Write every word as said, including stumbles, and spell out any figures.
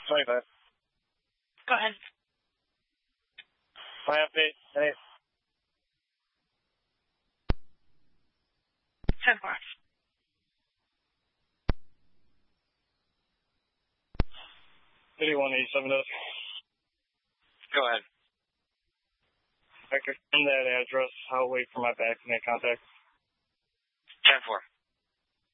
twenty-five. Go ahead. My update. Hey. ten four. thirty-one eighty-seven. Go ahead. I confirm that address. I'll wait for my back to make contact. ten four.